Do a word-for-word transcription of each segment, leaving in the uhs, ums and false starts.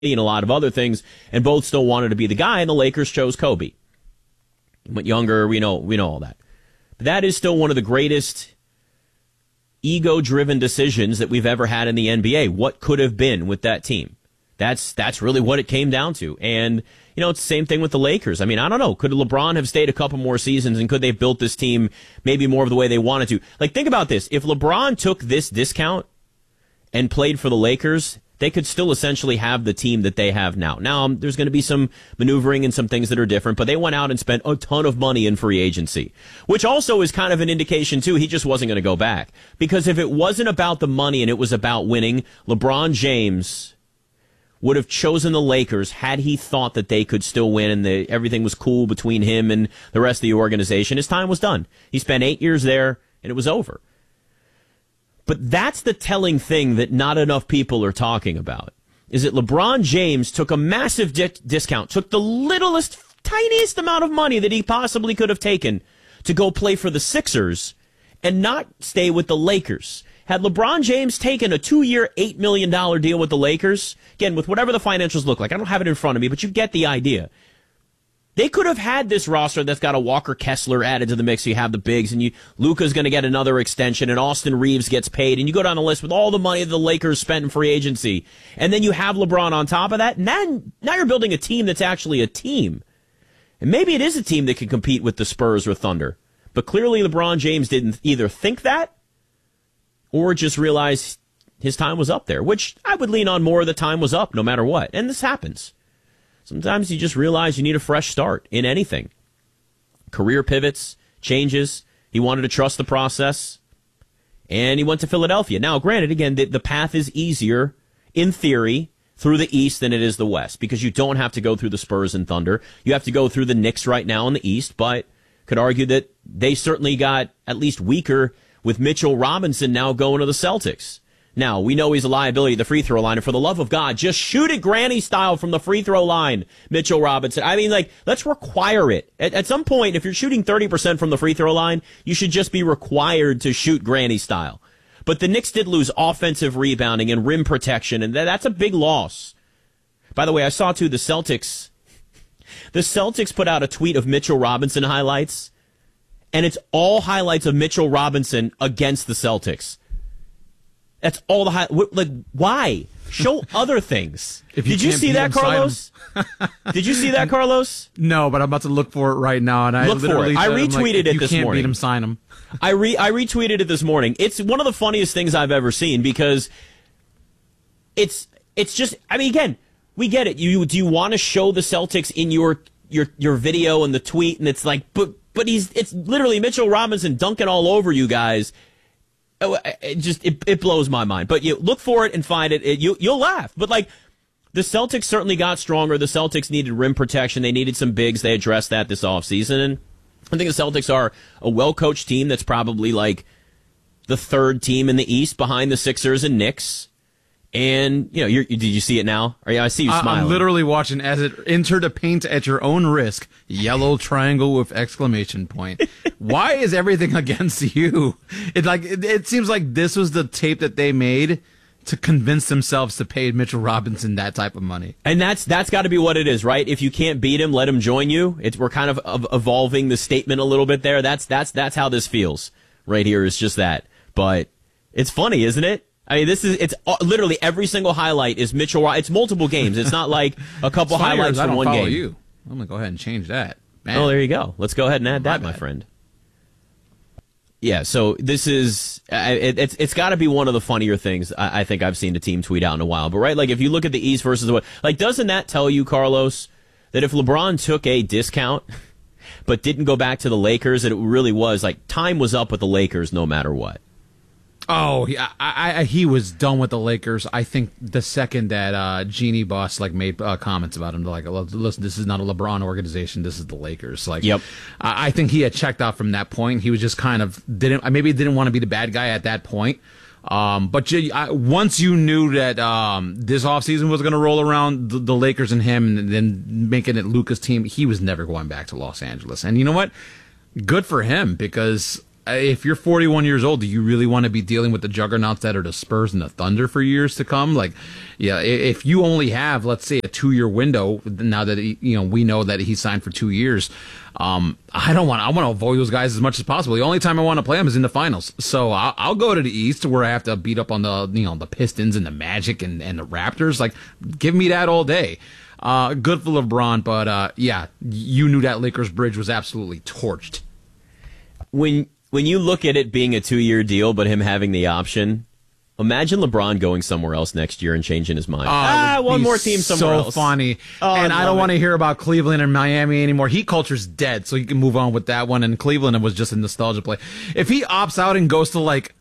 and a lot of other things, and both still wanted to be the guy, and the Lakers chose Kobe. He went younger, we know, we know all that. But that is still one of the greatest ego-driven decisions that we've ever had in the N B A. What could have been with that team? That's that's really what it came down to. And, you know, it's the same thing with the Lakers. I mean, I don't know. Could LeBron have stayed a couple more seasons, and could they have built this team maybe more of the way they wanted to? Like, think about this. If LeBron took this discount and played for the Lakers, they could still essentially have the team that they have now. Now, um, there's going to be some maneuvering and some things that are different, but they went out and spent a ton of money in free agency, which also is kind of an indication, too, he just wasn't going to go back. Because if it wasn't about the money and it was about winning, LeBron James would have chosen the Lakers had he thought that they could still win and the, everything was cool between him and the rest of the organization. His time was done. He spent eight years there, and it was over. But that's the telling thing that not enough people are talking about, is that LeBron James took a massive di- discount, took the littlest, tiniest amount of money that he possibly could have taken to go play for the Sixers and not stay with the Lakers. Had LeBron James taken a two-year, eight million dollars deal with the Lakers, again, with whatever the financials look like, I don't have it in front of me, but you get the idea. They could have had this roster that's got a Walker Kessler added to the mix. So you have the bigs, and you Luka's going to get another extension, and Austin Reeves gets paid, and you go down the list with all the money that the Lakers spent in free agency, and then you have LeBron on top of that. Now, now you're building a team that's actually a team, and maybe it is a team that can compete with the Spurs or Thunder. But clearly, LeBron James didn't either think that or just realize his time was up there, which I would lean on more. The time was up, no matter what, and this happens. Sometimes you just realize you need a fresh start in anything. Career pivots, changes. He wanted to trust the process, and he went to Philadelphia. Now, granted, again, the, the path is easier, in theory, through the East than it is the West, because you don't have to go through the Spurs and Thunder. You have to go through the Knicks right now in the East, but could argue that they certainly got at least weaker with Mitchell Robinson now going to the Celtics. Now, we know he's a liability at the free throw line, and for the love of God, just shoot it granny style from the free throw line, Mitchell Robinson. I mean, like, let's require it. At, at some point, if you're shooting thirty percent from the free throw line, you should just be required to shoot granny style. But the Knicks did lose offensive rebounding and rim protection, and that, that's a big loss. By the way, I saw, too, the Celtics. The Celtics put out a tweet of Mitchell Robinson highlights, and it's all highlights of Mitchell Robinson against the Celtics. That's all the high. Like, why? Show other things. If you Did you can't see beat that, him, sign Carlos? Did you see that, Carlos? No, but I'm about to look for it right now. And I Look for literally it. I said, I'm like, retweeted if it you this can't morning. beat him, sign him. I re I retweeted it this morning. It's one of the funniest things I've ever seen because it's it's just. I mean, again, we get it. You do you want to show the Celtics in your your your video and the tweet, and it's like, but but he's it's literally Mitchell Robinson dunking all over you guys. It just it, it blows my mind. But you look for it and find it. it you you'll laugh. But like the Celtics certainly got stronger. The Celtics needed rim protection. They needed some bigs. They addressed that this offseason. And I think the Celtics are a well-coached team that's probably like the third team in the East behind the Sixers and Knicks. And, you know, you're, did you see it now? Or, yeah, I see you smiling. I'm literally watching as it enter the paint at your own risk. Yellow triangle with exclamation point. Why is everything against you? It like it, it seems like this was the tape that they made to convince themselves to pay Mitchell Robinson that type of money. And that's that's got to be what it is, right? If you can't beat him, let him join you. It's we're kind of, of evolving the statement a little bit there. That's that's that's how this feels right here. Is just that. But it's funny, isn't it? I mean, this is, it's uh, literally every single highlight is Mitchell. It's multiple games. It's not like a couple highlights from one game. I don't follow you. I'm going to go ahead and change that. Man. Oh, there you go. Let's go ahead and add My that, my bad. friend. Yeah, so this is, uh, it, it's it's got to be one of the funnier things I, I think I've seen a team tweet out in a while. But, right, like if you look at the East versus the West, like doesn't that tell you, Carlos, that if LeBron took a discount but didn't go back to the Lakers, that it really was, like, time was up with the Lakers no matter what? Oh, he, I, I, he was done with the Lakers. I think the second that uh, Genie Boss like made uh, comments about him, like, listen, this is not a LeBron organization. This is the Lakers. Like, yep. I, I think he had checked out from that point. He was just kind of didn't maybe didn't want to be the bad guy at that point. Um, but you, I, once you knew that um, this offseason was going to roll around the, the Lakers and him, and then making it Luka's team, he was never going back to Los Angeles. And you know what? Good for him, because if you're forty-one years old, do you really want to be dealing with the juggernauts that are the Spurs and the Thunder for years to come? Like, yeah, if you only have, let's say, a two-year window, now that he, you know we know that he signed for two years, um, I don't want. I want to avoid those guys as much as possible. The only time I want to play them is in the finals. So I'll, I'll go to the East where I have to beat up on the you know the Pistons and the Magic and, and the Raptors. Like, give me that all day. Uh, good for LeBron, but uh, yeah, you knew that Lakers bridge was absolutely torched. When when you look at it being a two-year deal, but him having the option, imagine LeBron going somewhere else next year and changing his mind. Oh, ah, one more team somewhere so else. So funny. Oh, and I, I don't want it. to hear about Cleveland and Miami anymore. Heat culture's dead, so you can move on with that one. And Cleveland was just a nostalgia play. If he opts out and goes to, like,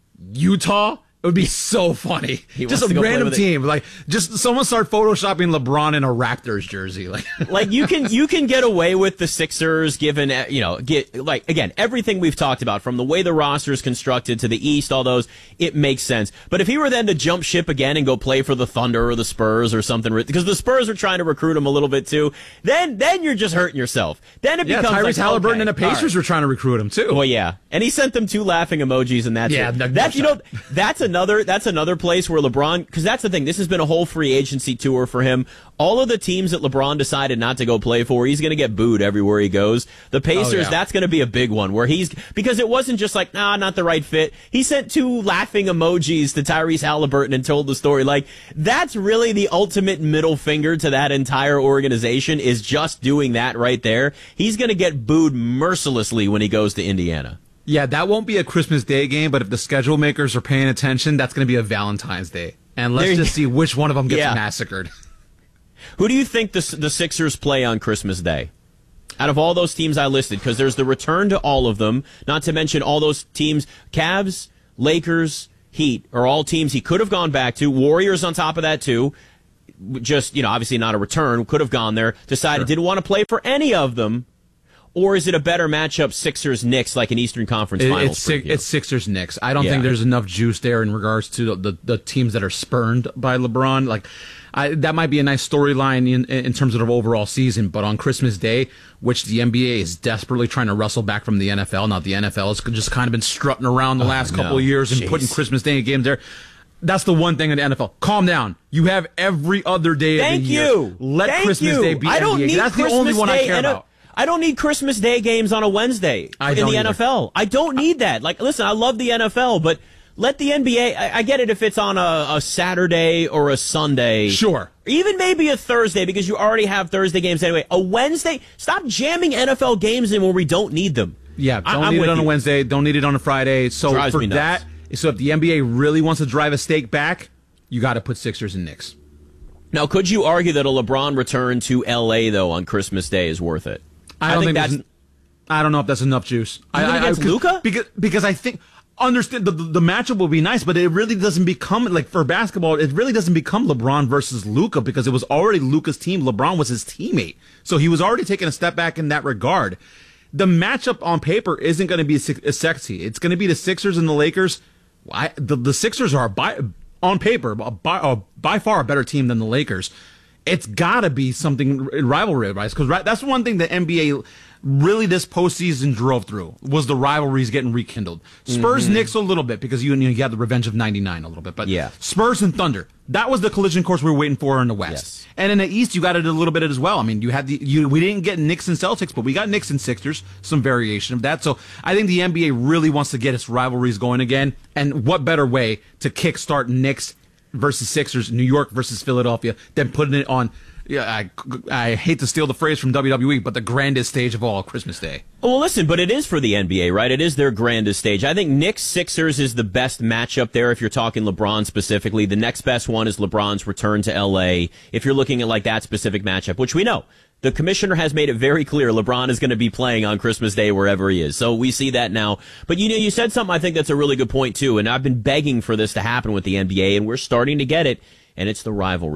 Utah, it would be so funny. He Just wants to a go play random with it. team. Like, just someone start photoshopping LeBron in a Raptors jersey. Like, Like you can you can get away with the Sixers given uh, you know get like again everything we've talked about from the way the roster is constructed to the East, all those, it makes sense. But if he were then to jump ship again and go play for the Thunder or the Spurs or something, because the Spurs are trying to recruit him a little bit too, then then you're just hurting yourself. Then it yeah, becomes Tyrese like, Halliburton okay, and the Pacers all right. were trying to recruit him too. Well, yeah, and he sent them two laughing emojis, and that's Yeah, it. no- That's no you shot. know that's another that's another place where LeBron, because that's the thing. This has been a whole free agency tour for him. All of the teams that LeBron decided not to go play for, he's going to get booed everywhere he goes. The Pacers, Oh, yeah. that's going to be a big one where he's because it wasn't just like nah, not the right fit. He sent two laughing emojis to Tyrese Halliburton and told the story. Like that's really the ultimate middle finger to that entire organization is just doing that right there. He's going to get booed mercilessly when he goes to Indiana. Yeah, that won't be a Christmas Day game, but if the schedule makers are paying attention, that's going to be a Valentine's Day. And let's There you just see which one of them gets Yeah. massacred. Who do you think the the Sixers play on Christmas Day? Out of all those teams I listed, because there's the return to all of them, not to mention all those teams, Cavs, Lakers, Heat, are all teams he could have gone back to. Warriors on top of that, too. Just, you know, obviously not a return, could have gone there, decided Sure. didn't want to play for any of them. Or is it a better matchup, Sixers-Knicks, like an Eastern Conference It- Finals? it's, Six- preview? it's Sixers Knicks. I don't Yeah. think there's enough juice there in regards to the, the, the teams that are spurned by LeBron. Like, I, that might be a nice storyline in, in terms of the overall season, but on Christmas Day, which the N B A is desperately trying to wrestle back from the N F L. Now, the N F L has just kind of been strutting around the last no. couple of years and Jeez. putting Christmas Day games there. That's the one thing in the N F L. Calm down. You have every other day Thank of the year. you. Let Thank Christmas you. Day be I don't N B A. need That's Christmas the only one Day I care and a- about. I don't need Christmas Day games on a Wednesday I in don't the either. N F L. I don't need that. Like, listen, I love the N F L, but let the N B A. I, I get it if it's on a, a Saturday or a Sunday. Sure. Even maybe a Thursday because you already have Thursday games anyway. A Wednesday. Stop jamming N F L games in when we don't need them. Yeah, I- don't I'm need with it on a you. Wednesday. Don't need it on a Friday. So Drives for me nuts. that, so if the N B A really wants to drive a stake back, you got to put Sixers and Knicks. Now, could you argue that a LeBron return to L A though on Christmas Day is worth it? I don't think, that's. that's. I don't know if that's enough juice. I, Even I, against I, 'cause- Luka? Because because I think understand the, the the matchup will be nice, but it really doesn't become like for basketball. It really doesn't become LeBron versus Luka because it was already Luka's team. LeBron was his teammate, so he was already taking a step back in that regard. The matchup on paper isn't going to be as as sexy. It's going to be the Sixers and the Lakers. I, the the Sixers are by on paper by, uh, by far a better team than the Lakers. It's got to be something rivalry wise because right, that's one thing the N B A really this postseason drove through was the rivalries getting rekindled. Spurs Mm-hmm. Knicks a little bit because you you had the revenge of ninety-nine a little bit, but Yeah. Spurs and Thunder, that was the collision course we were waiting for in the West. Yes. And in the East, you got it a little bit as well. I mean, you had the you we didn't get Knicks and Celtics, but we got Knicks and Sixers, some variation of that. So I think the N B A really wants to get its rivalries going again. And what better way to kickstart Knicks versus Sixers, New York versus Philadelphia, than putting it on? Yeah, I, I hate to steal the phrase from W W E, but the grandest stage of all, Christmas Day. Well, listen, but it is for the N B A, right? It is their grandest stage. I think Knicks Sixers is the best matchup there if you're talking LeBron specifically. The next best one is LeBron's return to L A. If you're looking at like that specific matchup, which we know. The commissioner has made it very clear LeBron is going to be playing on Christmas Day wherever he is. So we see that now. But you know, you said something I think that's a really good point too, and I've been begging for this to happen with the N B A, and we're starting to get it, and it's the rivalries.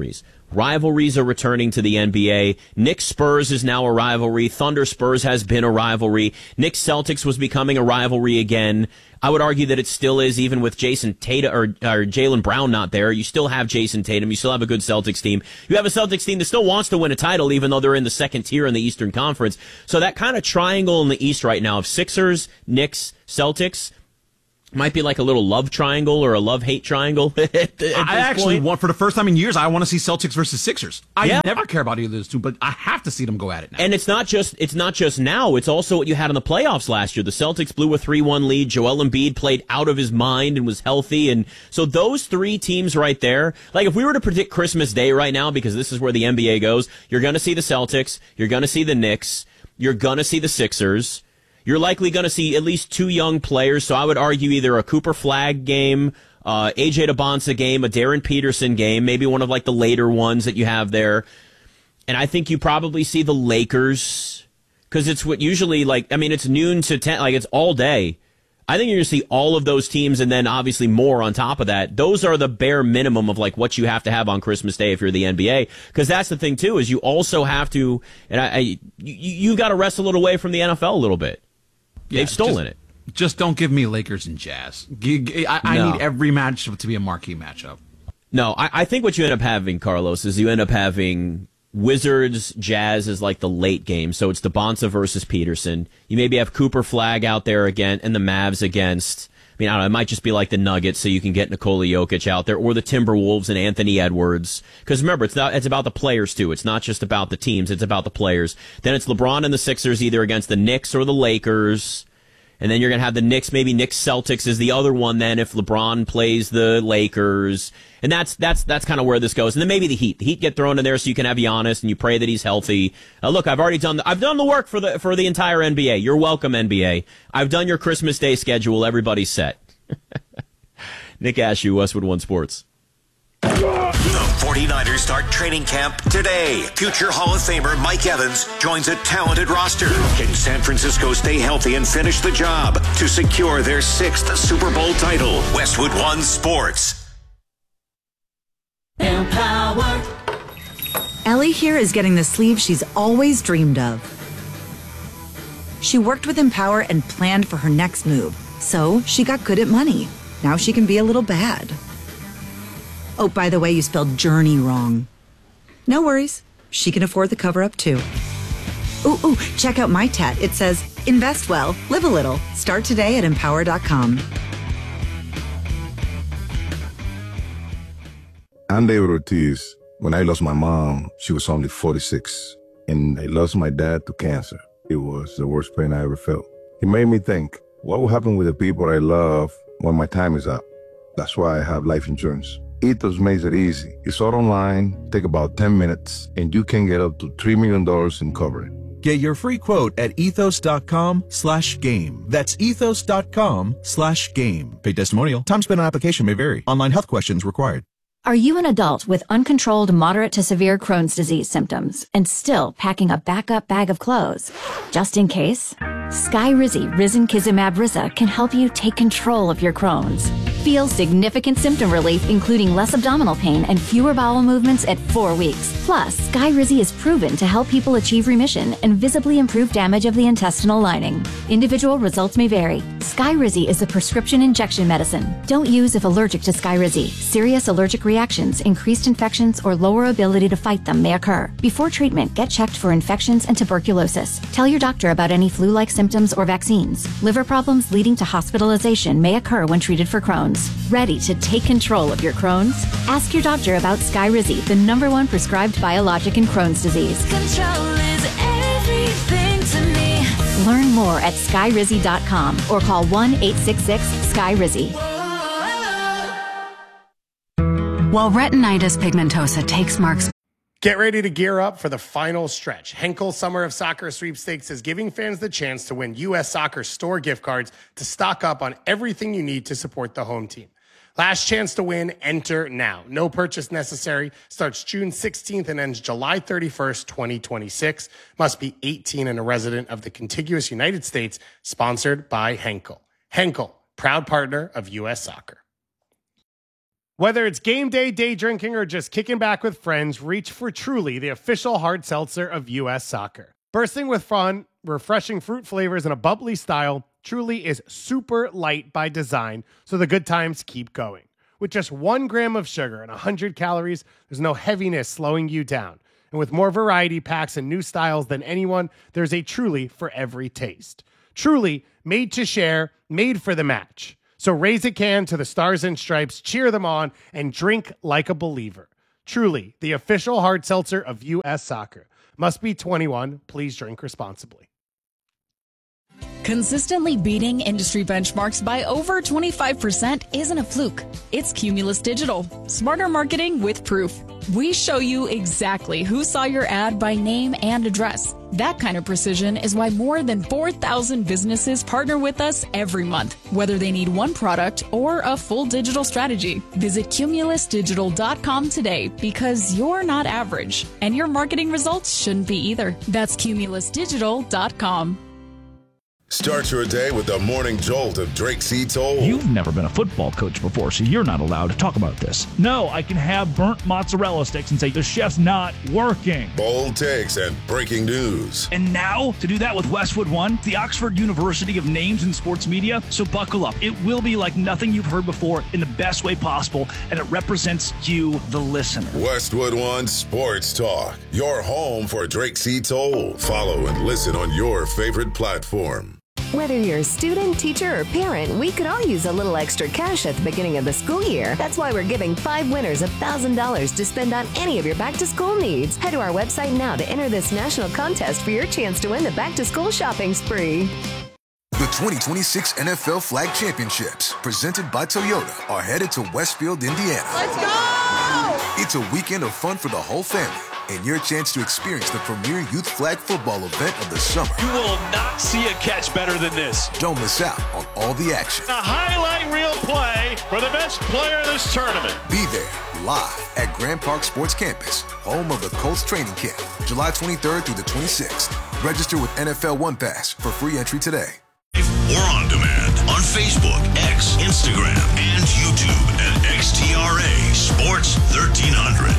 Rivalries are returning to the N B A. Knicks Spurs is now a rivalry. Thunder Spurs has been a rivalry. Knicks Celtics was becoming a rivalry again. I would argue that it still is, even with Jason Tatum or, or Jaylen Brown not there. You still have Jason Tatum. You still have a good Celtics team. You have a Celtics team that still wants to win a title, even though they're in the second tier in the Eastern Conference. So that kind of triangle in the East right now of Sixers, Knicks, Celtics might be like a little love triangle or a love-hate triangle. at, at I actually point. want, for the first time in years, I want to see Celtics versus Sixers. I Yeah. never care about either of those two, but I have to see them go at it now. And it's not just it's not just now. It's also what you had in the playoffs last year. The Celtics blew a three one lead. Joel Embiid played out of his mind and was healthy. And so those three teams right there, like if we were to predict Christmas Day right now, because this is where the N B A goes, you're going to see the Celtics, you're going to see the Knicks, you're going to see the Sixers. You're likely going to see at least two young players, so I would argue either a Cooper Flagg game, uh, A J DeBonsa game, a Darren Peterson game, maybe one of like the later ones that you have there. And I think you probably see the Lakers, because it's what usually like, I mean, it's noon to ten, like it's all day. I think you're going to see all of those teams and then obviously more on top of that. Those are the bare minimum of like what you have to have on Christmas Day if you're the N B A. Because that's the thing too, is you also have to, and I, I you, you got to wrest a little away from the N F L a little bit. Yeah, They've stolen just, it. Just don't give me Lakers and Jazz. I, I No. need every match to be a marquee matchup. No, I, I think what you end up having, Carlos, is you end up having Wizards, Jazz is like the late game. So it's DeBonsa versus Peterson. You maybe have Cooper Flagg out there again and the Mavs against, I mean, I don't know, it might just be like the Nuggets so you can get Nikola Jokic out there, or the Timberwolves and Anthony Edwards. Because remember, it's not, it's about the players too. It's not just about the teams, it's about the players. Then it's LeBron and the Sixers either against the Knicks or the Lakers. And then you're going to have the Knicks, maybe Knicks Celtics is the other one then if LeBron plays the Lakers. And that's that's that's kind of where this goes. And then maybe the Heat. The Heat get thrown in there so you can have Giannis and you pray that he's healthy. Uh, look, I've already done the, I've done the work for the for the entire N B A. You're welcome, N B A. I've done your Christmas Day schedule. Everybody's set. Nick Ashew, Westwood One Sports. The forty-niners start training camp today. Future Hall of Famer Mike Evans joins a talented roster. Can San Francisco stay healthy and finish the job to secure their sixth Super Bowl title? Westwood One Sports. Empower. Ellie here is getting the sleeve she's always dreamed of. She worked with Empower and planned for her next move, so she got good at money. Now she can be a little bad. Oh, by the way, you spelled journey wrong. No worries. She can afford the cover-up, too. Ooh, ooh, check out my tat. It says, invest well, live a little. Start today at empower dot com. I'm David Ortiz. When I lost my mom, she was only forty-six. And I lost my dad to cancer. It was the worst pain I ever felt. It made me think, what will happen with the people I love when my time is up? That's why I have life insurance. Ethos makes it easy. It's all online, take about ten minutes, and you can get up to three million dollars in coverage. Get your free quote at ethos.com slash game. That's ethos.com slash game. Paid testimonial. Time spent on application may vary. Online health questions required. Are you an adult with uncontrolled moderate to severe Crohn's disease symptoms and still packing a backup bag of clothes? Just in case, Skyrizi Risankizumab Riza can help you take control of your Crohn's. Feel significant symptom relief, including less abdominal pain and fewer bowel movements at four weeks. Plus, Skyrizi is proven to help people achieve remission and visibly improve damage of the intestinal lining. Individual results may vary. Skyrizi is a prescription injection medicine. Don't use if allergic to Skyrizi. Serious allergic reactions, increased infections, or lower ability to fight them may occur. Before treatment, get checked for infections and tuberculosis. Tell your doctor about any flu-like symptoms or vaccines. Liver problems leading to hospitalization may occur when treated for Crohn's. Ready to take control of your Crohn's? Ask your doctor about Skyrizi, the number one prescribed biologic in Crohn's disease. Control is everything to me. Learn more at skyrizi dot com or call one eight six six sky rizi. While retinitis pigmentosa takes Mark's. Get ready to gear up for the final stretch. Henkel Summer of Soccer Sweepstakes is giving fans the chance to win U S Soccer store gift cards to stock up on everything you need to support the home team. Last chance to win, enter now. No purchase necessary. Starts June sixteenth and ends July thirty-first, twenty twenty-six. Must be eighteen and a resident of the contiguous United States. Sponsored by Henkel. Henkel, proud partner of U S Soccer. Whether it's game day, day drinking, or just kicking back with friends, reach for Truly, the official hard seltzer of U S Soccer. Bursting with fun, refreshing fruit flavors, and a bubbly style, Truly is super light by design, so the good times keep going. With just one gram of sugar and one hundred calories, there's no heaviness slowing you down. And with more variety packs and new styles than anyone, there's a Truly for every taste. Truly, made to share, made for the match. So raise a can to the Stars and Stripes, cheer them on, and drink like a believer. Truly, the official hard seltzer of U S Soccer. Must be twenty-one. Please drink responsibly. Consistently beating industry benchmarks by over twenty-five percent isn't a fluke. It's Cumulus Digital. Smarter marketing with proof. We show you exactly who saw your ad by name and address. That kind of precision is why more than four thousand businesses partner with us every month, whether they need one product or a full digital strategy. Visit cumulus digital dot com today because you're not average, and your marketing results shouldn't be either. That's cumulus digital dot com. Start your day with the morning jolt of Drake C. Toll. You've never been a football coach before, so you're not allowed to talk about this. No, I can have burnt mozzarella sticks and say the chef's not working. Bold takes and breaking news. And now, to do that with Westwood One, the Oxford University of Names in Sports Media. So buckle up. It will be like nothing you've heard before in the best way possible, and it represents you, the listener. Westwood One Sports Talk, your home for Drake C. Toll. Follow and listen on your favorite platform. Whether you're a student, teacher, or parent, we could all use a little extra cash at the beginning of the school year. That's why we're giving five winners one thousand dollars to spend on any of your back-to-school needs. Head to our website now to enter this national contest for your chance to win the back-to-school shopping spree. The twenty twenty-six N F L Flag Championships, presented by Toyota, are headed to Westfield, Indiana. Let's go! It's a weekend of fun for the whole family, and your chance to experience the premier youth flag football event of the summer. You will not see a catch better than this. Don't miss out on all the action. A highlight reel play for the best player in this tournament. Be there live at Grand Park Sports Campus, home of the Colts training camp, July twenty-third through the twenty-sixth. Register with N F L One Pass for free entry today. Or on demand on Facebook, X, Instagram, and YouTube at X T R A Sports thirteen hundred.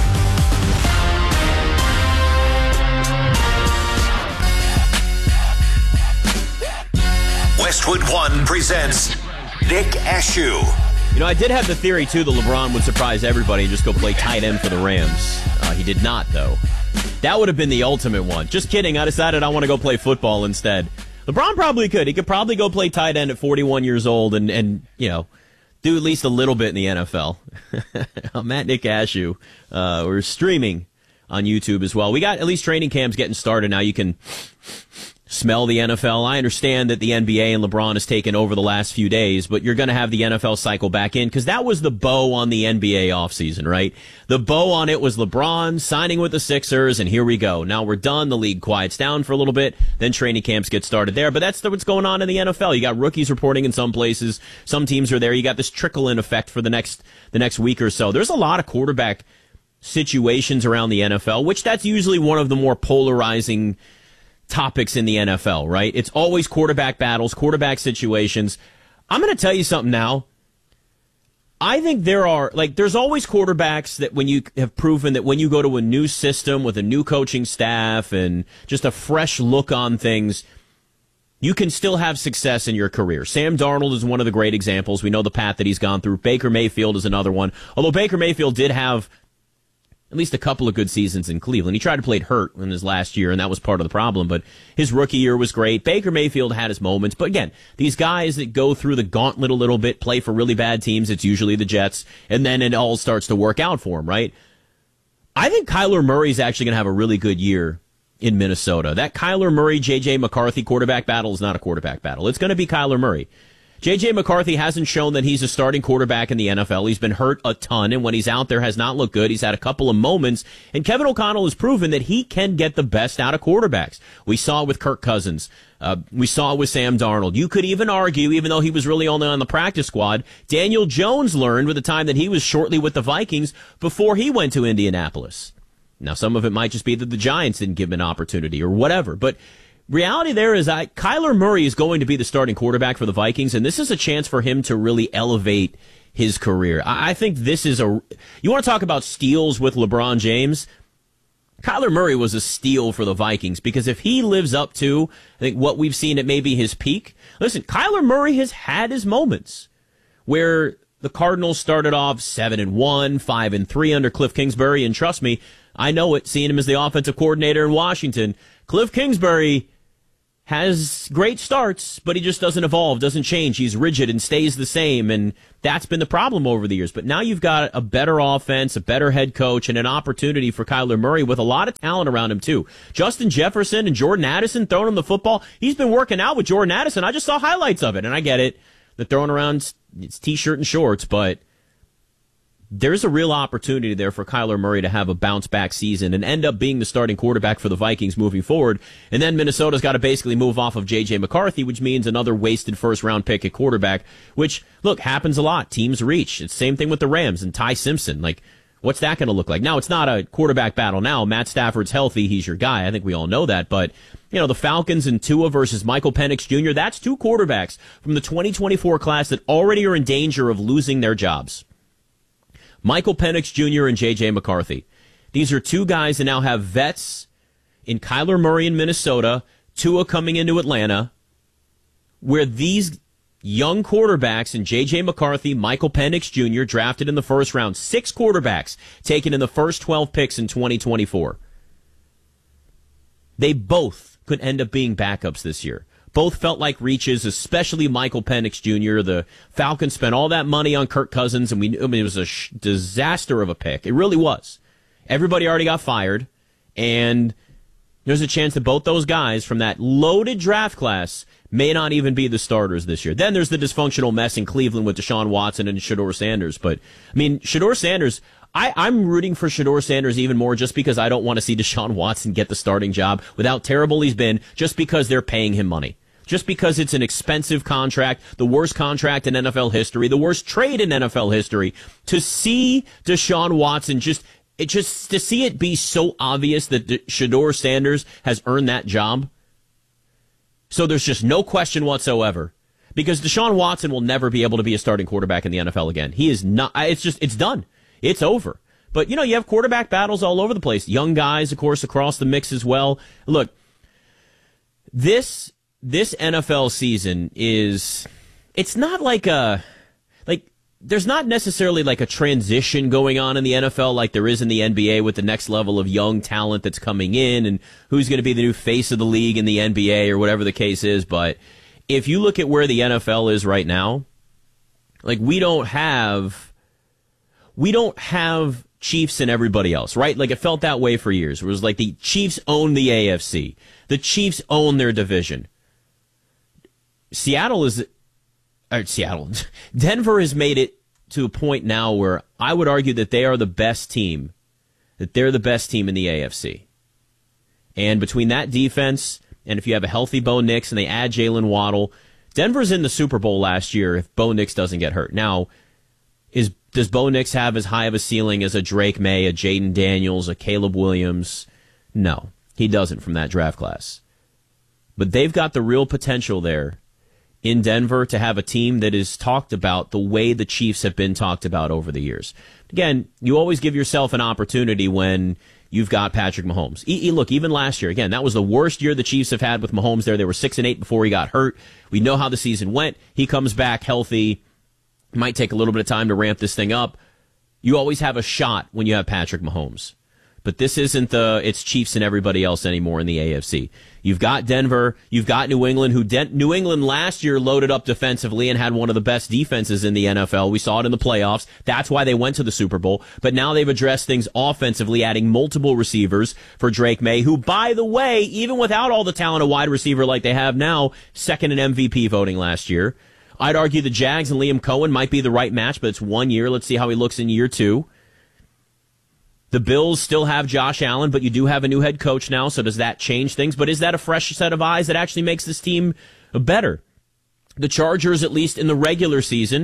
Westwood One presents Nick Ashew. You know, I did have the theory, too, that LeBron would surprise everybody and just go play tight end for the Rams. Uh, he did not, though. That would have been the ultimate one. Just kidding. I decided I want to go play football instead. LeBron probably could. He could probably go play tight end at forty-one years old and, and you know, do at least a little bit in the N F L. I'm at Nick Ashew. Uh, we're streaming on YouTube as well. We got at least training camps getting started now. You can smell the N F L. I understand that the N B A and LeBron has taken over the last few days, but you're going to have the N F L cycle back in because that was the bow on the N B A offseason, right? The bow on it was LeBron signing with the Sixers, and here we go. Now we're done. The league quiets down for a little bit. Then training camps get started there. But that's what's going on in the N F L. You got rookies reporting in some places. Some teams are there. You got this trickle-in effect for the next the next week or so. There's a lot of quarterback situations around the N F L, which that's usually one of the more polarizing topics in the N F L, right? It's always quarterback battles, quarterback situations. I'm going to tell you something now. I think there are, like, there's always quarterbacks that when you have proven that when you go to a new system with a new coaching staff and just a fresh look on things, you can still have success in your career. Sam Darnold is one of the great examples. We know the path that he's gone through. Baker Mayfield is another one. Although Baker Mayfield did have at least a couple of good seasons in Cleveland. He tried to play it hurt in his last year, and that was part of the problem. But his rookie year was great. Baker Mayfield had his moments. But again, these guys that go through the gauntlet a little bit, play for really bad teams, it's usually the Jets, and then it all starts to work out for them, right? I think Kyler Murray's actually going to have a really good year in Minnesota. That Kyler Murray, J J McCarthy quarterback battle is not a quarterback battle. It's going to be Kyler Murray. J J McCarthy hasn't shown that he's a starting quarterback in the N F L. He's been hurt a ton, and when he's out there has not looked good. He's had a couple of moments, and Kevin O'Connell has proven that he can get the best out of quarterbacks. We saw it with Kirk Cousins. Uh, we saw it with Sam Darnold. You could even argue, even though he was really only on the practice squad, Daniel Jones learned with the time that he was shortly with the Vikings before he went to Indianapolis. Now, some of it might just be that the Giants didn't give him an opportunity or whatever, but reality there is that Kyler Murray is going to be the starting quarterback for the Vikings, and this is a chance for him to really elevate his career. I, I think this is a, you want to talk about steals with LeBron James? Kyler Murray was a steal for the Vikings because if he lives up to, I think, what we've seen at maybe his peak, listen, Kyler Murray has had his moments where the Cardinals started off seven and one, five and three under Cliff Kingsbury, and trust me, I know it, seeing him as the offensive coordinator in Washington. Cliff Kingsbury has great starts, but he just doesn't evolve, doesn't change. He's rigid and stays the same, and that's been the problem over the years. But now you've got a better offense, a better head coach, and an opportunity for Kyler Murray with a lot of talent around him, too. Justin Jefferson and Jordan Addison throwing him the football. He's been working out with Jordan Addison. I just saw highlights of it, and I get it. They're throwing around it's T-shirt and shorts, but there's a real opportunity there for Kyler Murray to have a bounce-back season and end up being the starting quarterback for the Vikings moving forward. And then Minnesota's got to basically move off of J J McCarthy, which means another wasted first-round pick at quarterback, which, look, happens a lot. Teams reach. It's the same thing with the Rams and Ty Simpson. Like, what's that going to look like? Now, it's not a quarterback battle now. Matt Stafford's healthy. He's your guy. I think we all know that. But, you know, the Falcons and Tua versus Michael Penix Junior, that's two quarterbacks from the twenty twenty-four class that already are in danger of losing their jobs. Michael Penix Junior and J J McCarthy. These are two guys that now have vets in Kyler Murray in Minnesota, Tua coming into Atlanta, where these young quarterbacks in J J McCarthy, Michael Penix Junior, drafted in the first round. Six quarterbacks taken in the first twelve picks in twenty twenty-four. They both could end up being backups this year. Both felt like reaches, especially Michael Penix Junior The Falcons spent all that money on Kirk Cousins, and we I mean, it was a sh- disaster of a pick. It really was. Everybody already got fired, and there's a chance that both those guys from that loaded draft class may not even be the starters this year. Then there's the dysfunctional mess in Cleveland with Deshaun Watson and Shedeur Sanders. But, I mean, Shedeur Sanders, I, I'm rooting for Shedeur Sanders even more just because I don't want to see Deshaun Watson get the starting job with how terrible he's been, just because they're paying him money. Just because it's an expensive contract, the worst contract in N F L history, the worst trade in N F L history, to see Deshaun Watson just, it just, to see it be so obvious that Shedeur Sanders has earned that job. So there's just no question whatsoever, because Deshaun Watson will never be able to be a starting quarterback in the N F L again. He is not, it's just, it's done. It's over. But, you know, you have quarterback battles all over the place. Young guys, of course, across the mix as well. Look, this, This N F L season is, it's not like a, like, there's not necessarily like a transition going on in the N F L like there is in the N B A with the next level of young talent that's coming in and who's going to be the new face of the league in the N B A or whatever the case is. But if you look at where the N F L is right now, like, we don't have, we don't have Chiefs and everybody else, right? Like, it felt that way for years. It was like the Chiefs own the A F C. The Chiefs own their division. Seattle is, or Seattle, Denver has made it to a point now where I would argue that they are the best team, that they're the best team in the A F C. And between that defense, and if you have a healthy Bo Nix and they add Jalen Waddle, Denver's in the Super Bowl last year if Bo Nix doesn't get hurt. Now, is does Bo Nix have as high of a ceiling as a Drake May, a Jaden Daniels, a Caleb Williams? No, he doesn't from that draft class. But they've got the real potential there in Denver to have a team that is talked about the way the Chiefs have been talked about over the years. Again, you always give yourself an opportunity when you've got Patrick Mahomes. E- look, even last year, again, that was the worst year the Chiefs have had with Mahomes there. They were six and eight before he got hurt. We know how the season went. He comes back healthy. Might take a little bit of time to ramp this thing up. You always have a shot when you have Patrick Mahomes. But this isn't the, it's Chiefs and everybody else anymore in the A F C. You've got Denver, you've got New England, who De- New England last year loaded up defensively and had one of the best defenses in the N F L. We saw it in the playoffs. That's why they went to the Super Bowl. But now they've addressed things offensively, adding multiple receivers for Drake May, who, by the way, even without all the talent of wide receiver like they have now, second in M V P voting last year. I'd argue the Jags and Liam Cohen might be the right match, but it's one year. Let's see how he looks in year two. The Bills still have Josh Allen, but you do have a new head coach now, so does that change things? But is that a fresh set of eyes that actually makes this team better? The Chargers, at least in the regular season,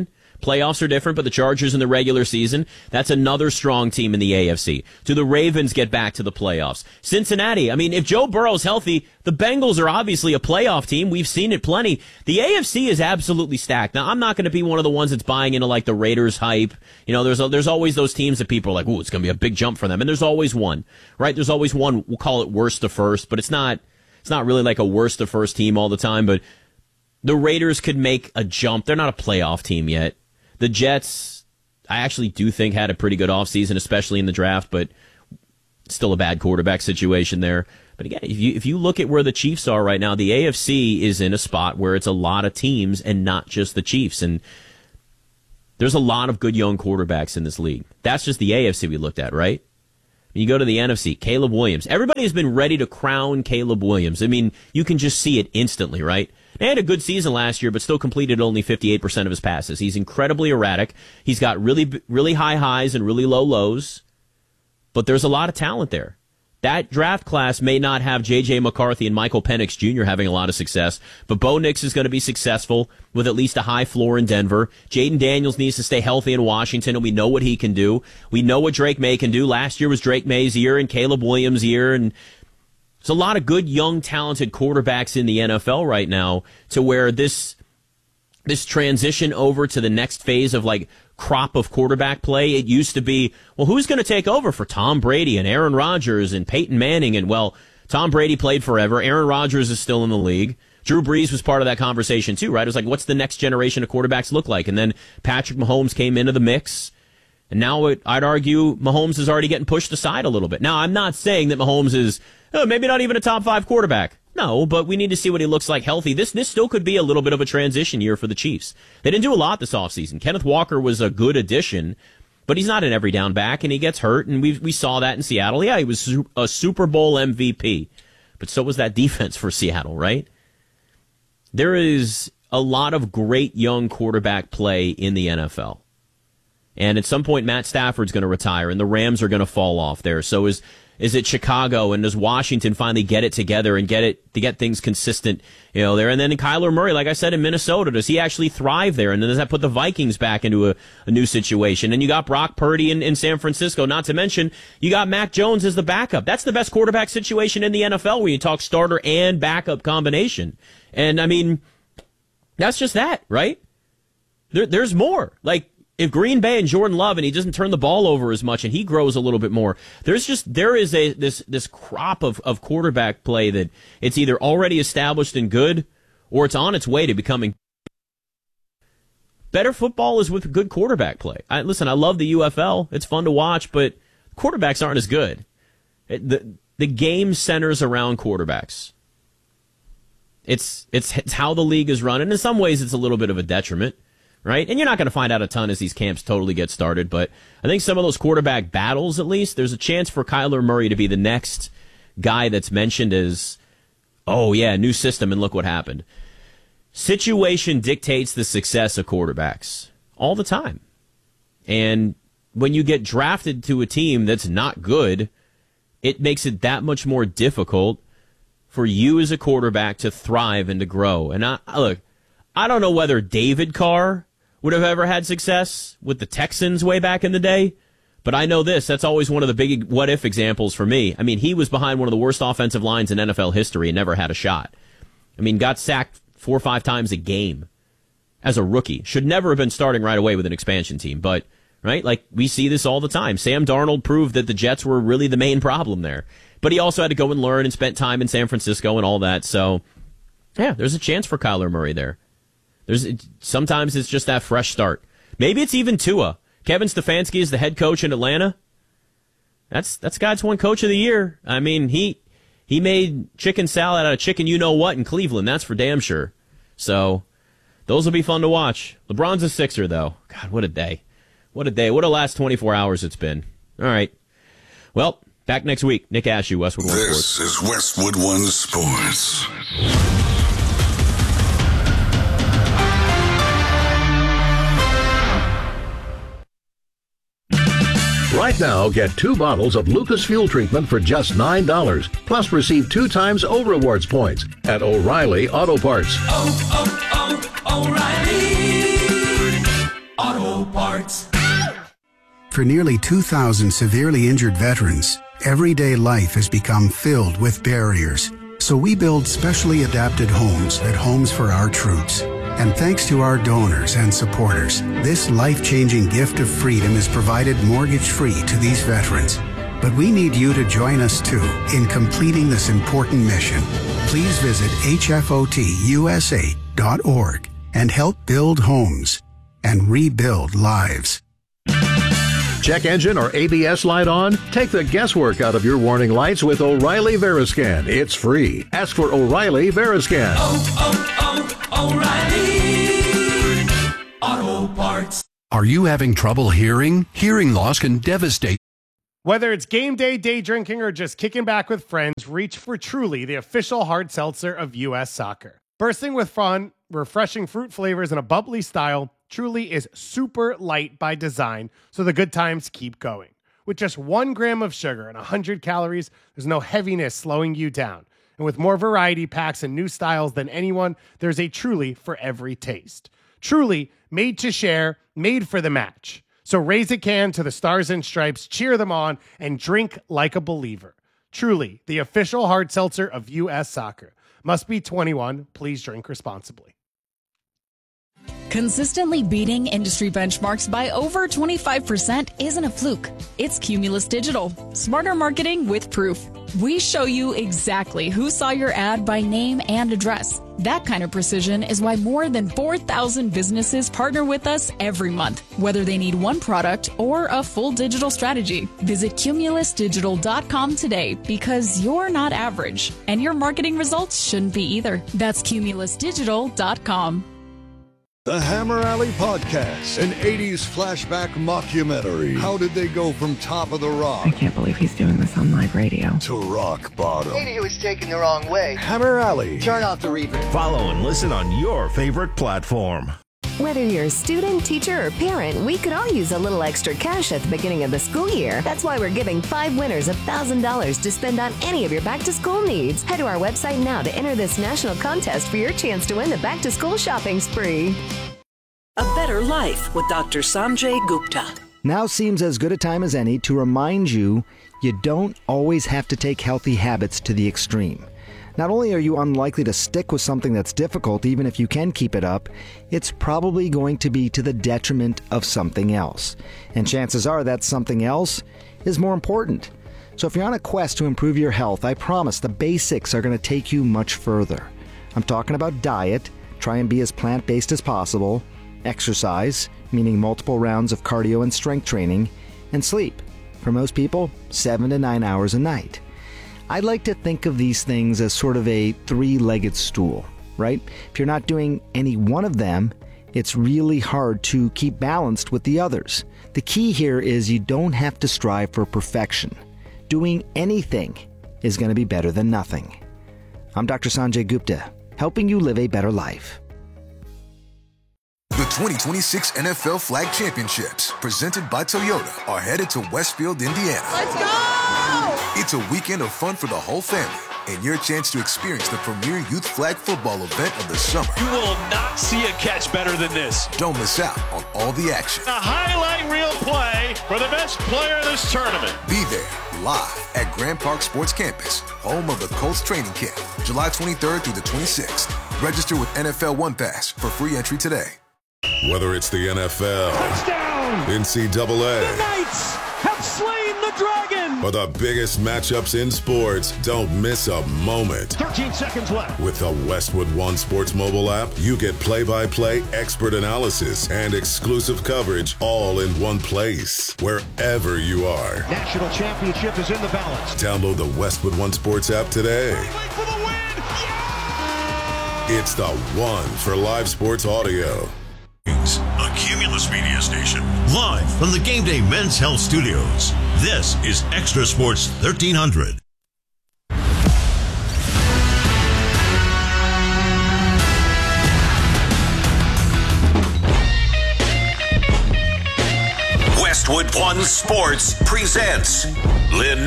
Playoffs are different, but the Chargers in the regular season, that's another strong team in the A F C. Do the Ravens get back to the playoffs? Cincinnati, I mean, if Joe Burrow's healthy, the Bengals are obviously a playoff team. We've seen it plenty. The A F C is absolutely stacked. Now, I'm not going to be one of the ones that's buying into like the Raiders hype. You know, there's a, there's always those teams that people are like, ooh, it's going to be a big jump for them. And there's always one, right? There's always one, we'll call it worst to first, but it's not, it's not really like a worst to first team all the time. But the Raiders could make a jump. They're not a playoff team yet. The Jets, I actually do think had a pretty good offseason, especially in the draft, but still a bad quarterback situation there. But again, if you if you look at where the Chiefs are right now, the A F C is in a spot where it's a lot of teams and not just the Chiefs. And there's a lot of good young quarterbacks in this league. That's just the A F C we looked at, right? You go to the N F C, Caleb Williams. Everybody has been ready to crown Caleb Williams. I mean, you can just see it instantly, right? He had a good season last year, but still completed only fifty-eight percent of his passes. He's incredibly erratic. He's got really, really high highs and really low lows, but there's a lot of talent there. That draft class may not have J J McCarthy and Michael Penix Junior having a lot of success, but Bo Nix is going to be successful with at least a high floor in Denver. Jaden Daniels needs to stay healthy in Washington, and we know what he can do. We know what Drake May can do. Last year was Drake May's year and Caleb Williams' year, and there's a lot of good, young, talented quarterbacks in the N F L right now to where this this transition over to the next phase of like crop of quarterback play, it used to be, well, who's going to take over for Tom Brady and Aaron Rodgers and Peyton Manning? And, well, Tom Brady played forever. Aaron Rodgers is still in the league. Drew Brees was part of that conversation too, right? It was like, what's the next generation of quarterbacks look like? And then Patrick Mahomes came into the mix. And now it, I'd argue Mahomes is already getting pushed aside a little bit. Now, I'm not saying that Mahomes is oh, maybe not even a top five quarterback. No, but we need to see what he looks like healthy. This this still could be a little bit of a transition year for the Chiefs. They didn't do a lot this offseason. Kenneth Walker was a good addition, but he's not an every down back, and he gets hurt, and we we saw that in Seattle. Yeah, he was a Super Bowl M V P, but so was that defense for Seattle, right? There is a lot of great young quarterback play in the N F L. And at some point, Matt Stafford's going to retire, and the Rams are going to fall off there. So is is it Chicago, and does Washington finally get it together and get it to get things consistent, you know, there? And then Kyler Murray, like I said, in Minnesota, does he actually thrive there? And then does that put the Vikings back into a, a new situation? And you got Brock Purdy in, in San Francisco, not to mention you got Mac Jones as the backup. That's the best quarterback situation in the N F L when you talk starter and backup combination. And, I mean, that's just that, right? There, there's more. Like, if Green Bay and Jordan Love, and he doesn't turn the ball over as much, and he grows a little bit more, there's just there is a this this crop of, of quarterback play that it's either already established and good, or it's on its way to becoming better. Football is with good quarterback play. I, listen, I love the U F L; it's fun to watch, but quarterbacks aren't as good. It, the the game centers around quarterbacks. It's it's it's how the league is run, and in some ways, it's a little bit of a detriment. Right? And you're not going to find out a ton as these camps totally get started, but I think some of those quarterback battles, at least, there's a chance for Kyler Murray to be the next guy that's mentioned as, oh, yeah, new system, and look what happened. Situation dictates the success of quarterbacks all the time. And when you get drafted to a team that's not good, it makes it that much more difficult for you as a quarterback to thrive and to grow. And I, look, I don't know whether David Carr would have ever had success with the Texans way back in the day, but I know this, that's always one of the big what-if examples for me. I mean, he was behind one of the worst offensive lines in N F L history and never had a shot. I mean, got sacked four or five times a game as a rookie. Should never have been starting right away with an expansion team, but, right, like, we see this all the time. Sam Darnold proved that the Jets were really the main problem there, but he also had to go and learn and spent time in San Francisco and all that, so, yeah, there's a chance for Kyler Murray there. There's sometimes it's just that fresh start. Maybe it's even Tua. Kevin Stefanski is the head coach in Atlanta. That's that's God's one coach of the year. I mean, he he made chicken salad out of chicken you know what in Cleveland. That's for damn sure. So those will be fun to watch. LeBron's a Sixer, though. God, what a day. What a day. What a last twenty-four hours it's been. All right. Well, back next week. Nick Ashew, Westwood One Sports. This is Westwood One Sports. Right now, get two bottles of Lucas Fuel Treatment for just nine dollars. Plus, receive two times O Rewards points at O'Reilly Auto Parts. Oh, oh, oh, Auto Parts. For nearly two thousand severely injured veterans, everyday life has become filled with barriers. So we build specially adapted homes at Homes for Our Troops. And thanks to our donors and supporters, this life-changing gift of freedom is provided mortgage-free to these veterans. But we need you to join us too in completing this important mission. Please visit H F O T U S A dot org and help build homes and rebuild lives. Check engine or A B S light on? Take the guesswork out of your warning lights with O'Reilly Veriscan. It's free. Ask for O'Reilly Veriscan. Oh, oh, oh, O'Reilly Auto Parts. Are you having trouble hearing? Hearing loss can devastate. Whether it's game day, day drinking, or just kicking back with friends, reach for Truly, the official hard seltzer of U S Soccer. Bursting with fun, refreshing fruit flavors, and a bubbly style, Truly is super light by design, so the good times keep going. With just one gram of sugar and one hundred calories, there's no heaviness slowing you down. And with more variety packs and new styles than anyone, there's a Truly for every taste. Truly, made to share, made for the match. So raise a can to the Stars and Stripes, cheer them on, and drink like a believer. Truly, the official hard seltzer of U S Soccer. Must be twenty-one. Please drink responsibly. Consistently beating industry benchmarks by over twenty-five percent isn't a fluke. It's Cumulus Digital. Smarter marketing with proof. We show you exactly who saw your ad by name and address. That kind of precision is why more than four thousand businesses partner with us every month, whether they need one product or a full digital strategy. Visit cumulus digital dot com today because you're not average, and your marketing results shouldn't be either. That's cumulus digital dot com. The Hammer Alley Podcast, an eighties flashback mockumentary. How did they go from top of the rock? I can't believe he's doing this on live radio. To rock bottom. Maybe he was taken the wrong way. Hammer Alley. Turn off the reverb. Follow and listen on your favorite platform. Whether you're a student, teacher, or parent, we could all use a little extra cash at the beginning of the school year. That's why we're giving five winners one thousand dollars to spend on any of your back-to-school needs. Head to our website now to enter this national contest for your chance to win the back-to-school shopping spree. A better life with Doctor Sanjay Gupta. Now seems as good a time as any to remind you you don't always have to take healthy habits to the extreme. Not only are you unlikely to stick with something that's difficult, even if you can keep it up, it's probably going to be to the detriment of something else. And chances are that something else is more important. So if you're on a quest to improve your health, I promise the basics are going to take you much further. I'm talking about diet, try and be as plant-based as possible, exercise, meaning multiple rounds of cardio and strength training, and sleep. For most people, seven to nine hours a night. I like to think of these things as sort of a three-legged stool, right? If you're not doing any one of them, it's really hard to keep balanced with the others. The key here is you don't have to strive for perfection. Doing anything is going to be better than nothing. I'm Doctor Sanjay Gupta, helping you live a better life. The twenty twenty-six N F L Flag Championships, presented by Toyota, are headed to Westfield, Indiana. Let's go! It's a weekend of fun for the whole family, and your chance to experience the premier youth flag football event of the summer. You will not see a catch better than this. Don't miss out on all the action. A highlight reel play for the best player in this tournament. Be there, live at Grand Park Sports Campus, home of the Colts training camp, July twenty-third through the twenty-sixth. Register with N F L One Pass for free entry today. Whether it's the N F L, Touchdown! N C double A, The Knights have slain the dragon! or the biggest matchups in sports, don't miss a moment. thirteen seconds left. With the Westwood One Sports mobile app, you get play-by-play expert analysis and exclusive coverage all in one place, wherever you are. National championship is in the balance. Download the Westwood One Sports app today. For the win! Yeah! It's the one for live sports audio. A Cumulus Media station, live from the Game Day Men's Health Studios. This is Extra Sports thirteen hundred. Westwood One Sports presents Lynn